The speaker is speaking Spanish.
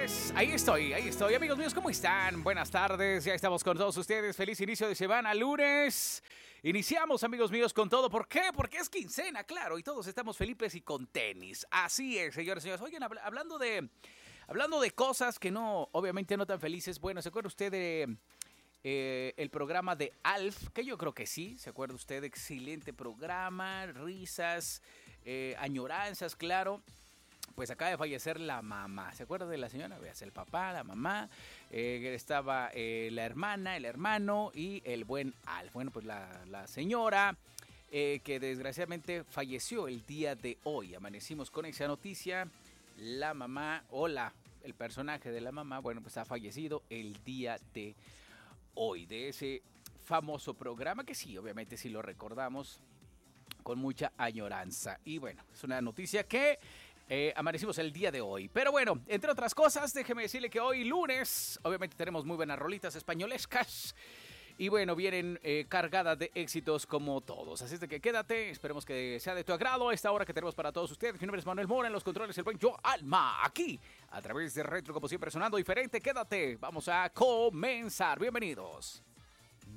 Ahí estoy, amigos míos, ¿cómo están? Buenas tardes, ya estamos con todos ustedes, feliz inicio de semana, lunes. Iniciamos, amigos míos, con todo, ¿por qué? Porque es quincena, claro, y todos estamos felices y con tenis. Así es, señores y señores. Oigan, hablando de cosas que no, obviamente no tan felices, bueno, ¿se acuerda usted de el programa de Alf? Que yo creo que sí, ¿se acuerda usted? Excelente programa, risas, añoranzas, claro. Pues acaba de fallecer la mamá. ¿Se acuerda de la señora? Veas, el papá, la mamá, estaba la hermana, el hermano y el buen Alf. Bueno, pues la señora que desgraciadamente falleció el día de hoy. Amanecimos con esa noticia. La mamá, el personaje de la mamá, bueno, pues ha fallecido el día de hoy. De ese famoso programa que sí, obviamente sí lo recordamos con mucha añoranza. Y bueno, es una noticia que amanecimos el día de hoy. Pero bueno, entre otras cosas, déjeme decirle que hoy lunes, obviamente tenemos muy buenas rolitas españolescas. Y bueno, vienen cargadas de éxitos como todos. Así es de que quédate, esperemos que sea de tu agrado esta hora que tenemos para todos ustedes. Mi nombre es Manuel Mora, en los controles el buen Yo Alma, aquí a través de Retro, como siempre sonando diferente. Quédate, vamos a comenzar, bienvenidos.